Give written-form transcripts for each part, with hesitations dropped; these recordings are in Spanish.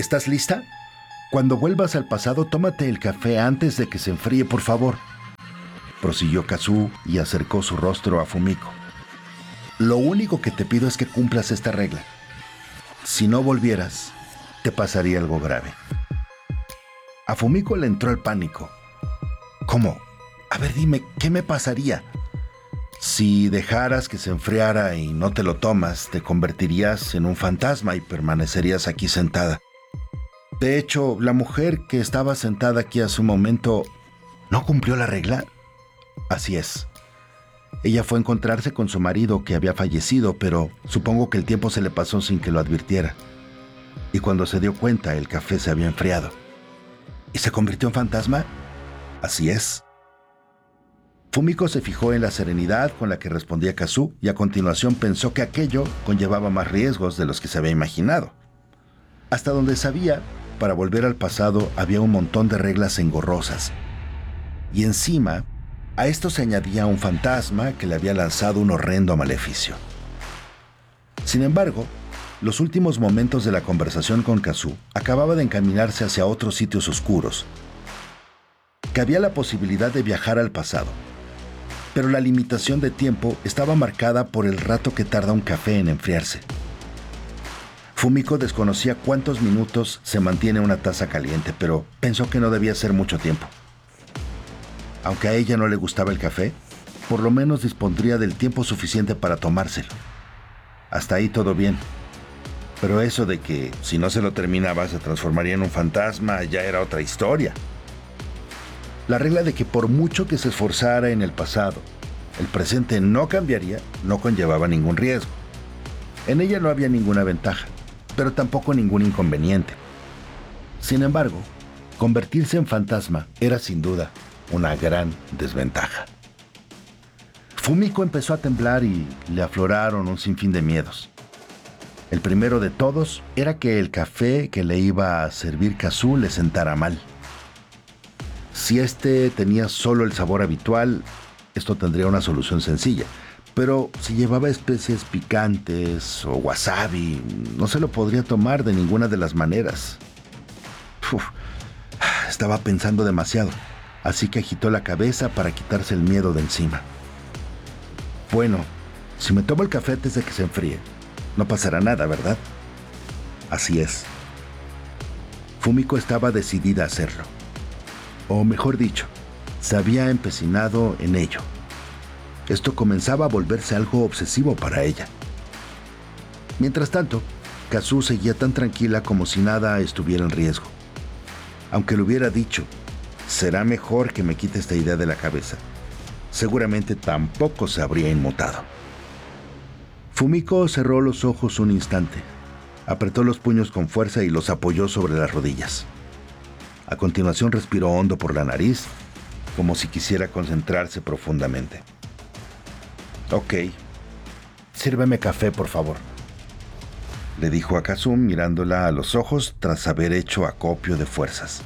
¿Estás lista? Cuando vuelvas al pasado, tómate el café antes de que se enfríe, por favor. Prosiguió Kazuo y acercó su rostro a Fumiko. Lo único que te pido es que cumplas esta regla. Si no volvieras, te pasaría algo grave. A Fumiko le entró el pánico. ¿Cómo? A ver, dime, ¿qué me pasaría? Si dejaras que se enfriara y no te lo tomas, te convertirías en un fantasma y permanecerías aquí sentada. De hecho, la mujer que estaba sentada aquí hace un momento, ¿no cumplió la regla? Así es. Ella fue a encontrarse con su marido que había fallecido, pero supongo que el tiempo se le pasó sin que lo advirtiera. Y cuando se dio cuenta, el café se había enfriado. ¿Y se convirtió en fantasma? Así es. Fumiko se fijó en la serenidad con la que respondía Kazuo y a continuación pensó que aquello conllevaba más riesgos de los que se había imaginado. Hasta donde sabía, para volver al pasado había un montón de reglas engorrosas. Y encima, a esto se añadía un fantasma que le había lanzado un horrendo maleficio. Sin embargo, los últimos momentos de la conversación con Kazuo acababa de encaminarse hacia otros sitios oscuros. Que había la posibilidad de viajar al pasado, pero la limitación de tiempo estaba marcada por el rato que tarda un café en enfriarse. Fumiko desconocía cuántos minutos se mantiene una taza caliente, pero pensó que no debía ser mucho tiempo. Aunque a ella no le gustaba el café, por lo menos dispondría del tiempo suficiente para tomárselo. Hasta ahí todo bien. Pero eso de que si no se lo terminaba se transformaría en un fantasma ya era otra historia. La regla de que por mucho que se esforzara en el pasado, el presente no cambiaría, no conllevaba ningún riesgo. En ella no había ninguna ventaja, pero tampoco ningún inconveniente. Sin embargo, convertirse en fantasma era sin duda una gran desventaja. Fumiko empezó a temblar y le afloraron un sinfín de miedos. El primero de todos era que el café que le iba a servir Kazuo le sentara mal. Si este tenía solo el sabor habitual, esto tendría una solución sencilla. Pero si llevaba especies picantes o wasabi, no se lo podría tomar de ninguna de las maneras. Estaba pensando demasiado, así que agitó la cabeza para quitarse el miedo de encima. Bueno, si me tomo el café antes de que se enfríe, no pasará nada, ¿verdad? Así es. Fumiko estaba decidida a hacerlo. O mejor dicho, se había empecinado en ello. Esto comenzaba a volverse algo obsesivo para ella. Mientras tanto, Kazuo seguía tan tranquila como si nada estuviera en riesgo. Aunque le hubiera dicho, será mejor que me quite esta idea de la cabeza, seguramente tampoco se habría inmutado. Fumiko cerró los ojos un instante, apretó los puños con fuerza y los apoyó sobre las rodillas. A continuación respiró hondo por la nariz, como si quisiera concentrarse profundamente. Ok, sírveme café, por favor, le dijo a Kazuo mirándola a los ojos tras haber hecho acopio de fuerzas.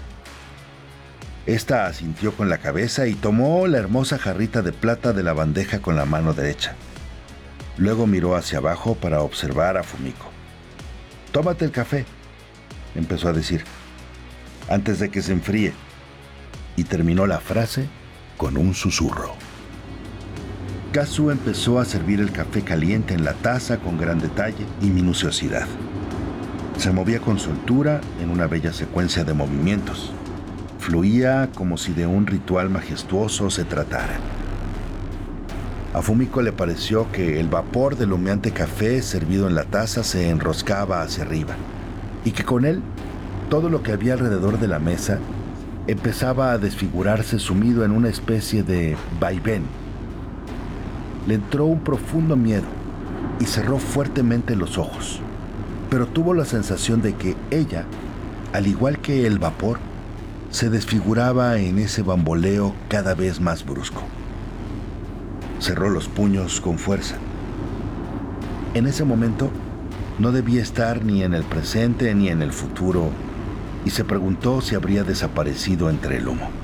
Esta asintió con la cabeza y tomó la hermosa jarrita de plata de la bandeja con la mano derecha. Luego miró hacia abajo para observar a Fumiko. «Tómate el café», empezó a decir, «antes de que se enfríe», y terminó la frase con un susurro. Kazuo empezó a servir el café caliente en la taza con gran detalle y minuciosidad. Se movía con soltura en una bella secuencia de movimientos. Fluía como si de un ritual majestuoso se tratara. A Fumiko le pareció que el vapor del humeante café servido en la taza se enroscaba hacia arriba y que con él todo lo que había alrededor de la mesa empezaba a desfigurarse sumido en una especie de vaivén. Le entró un profundo miedo y cerró fuertemente los ojos, pero tuvo la sensación de que ella, al igual que el vapor, se desfiguraba en ese bamboleo cada vez más brusco. Cerró los puños con fuerza. En ese momento, no debía estar ni en el presente ni en el futuro, y se preguntó si habría desaparecido entre el humo.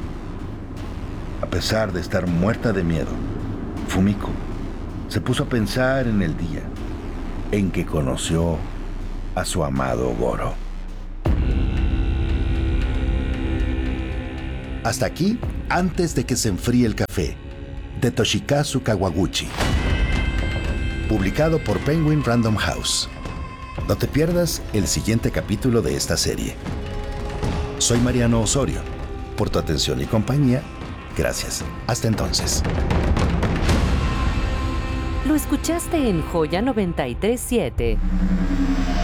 A pesar de estar muerta de miedo, Fumiko se puso a pensar en el día en que conoció a su amado Goro. Hasta aquí, Antes de que se enfríe el café, de Toshikazu Kawaguchi. Publicado por Penguin Random House. No te pierdas el siguiente capítulo de esta serie. Soy Mariano Osorio. Por tu atención y compañía, gracias. Hasta entonces. Lo escuchaste en Joya 93.7.